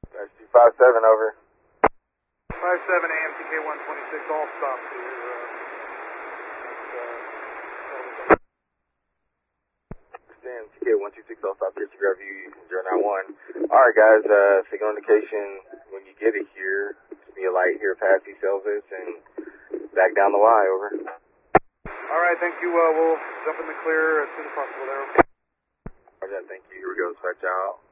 That's 257 over. 57 AMTK 126, all stops here. AMTK 126, all stops here to grab you 091. Alright guys, signal indication when you get it here. Be a light here past East Elvis and back down the Y, over. Alright, thank you. We'll jump in the clear as soon as possible there. Alright, thank you. Here we go, dispatch out.